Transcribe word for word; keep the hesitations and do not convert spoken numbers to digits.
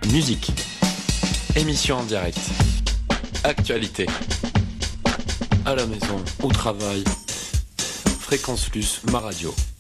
Musique, émission en direct, actualité, à la maison, au travail, Fréquence Plus, ma radio.